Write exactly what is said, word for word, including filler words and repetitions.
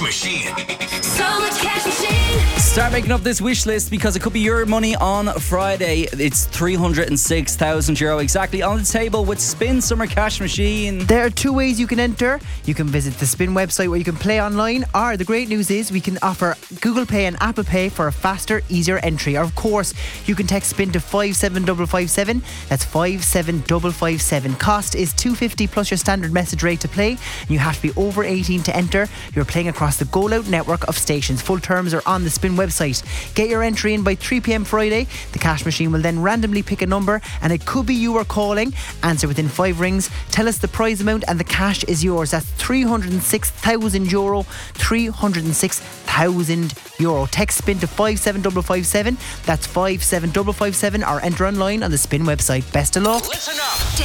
Machine. So much cash machine. Start making up this wish list because it could be your money on Friday. It's three hundred six thousand euro exactly on the table with Spin Summer Cash Machine. There are two ways you can enter. You can visit the Spin website where you can play online, or the great news is we can offer Google Pay and Apple Pay for a faster, easier entry. Or of course, you can text Spin to five seven five five seven. That's five seven five five seven. Cost is two fifty plus your standard message rate to play. And you have to be over eighteen to enter. You're playing across the Go Loud network of stations. Full terms are on the Spin website. Get your entry in by three p.m. Friday. The cash machine will then randomly pick a number, and it could be you are calling. Answer within five rings. Tell us the prize amount and the cash is yours. That's three hundred six thousand euro. three hundred six thousand euro. Text Spin to five seven five five seven. That's five seven five five seven, or enter online on the Spin website. Best of luck. Listen up.